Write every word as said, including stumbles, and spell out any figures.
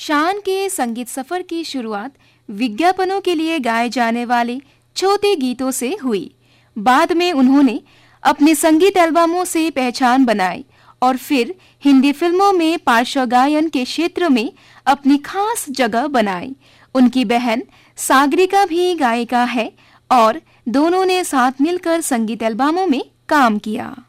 शान के संगीत सफर की शुरुआत विज्ञापनों के लिए गाए जाने वाले छोटे गीतों से हुई। बाद में उन्होंने अपने संगीत एल्बमों से पहचान बनाई और फिर हिंदी फिल्मों में पार्श्व गायन के क्षेत्र में अपनी खास जगह बनाई। उनकी बहन सागरिका भी गायिका है और दोनों ने साथ मिलकर संगीत एल्बमों में काम किया।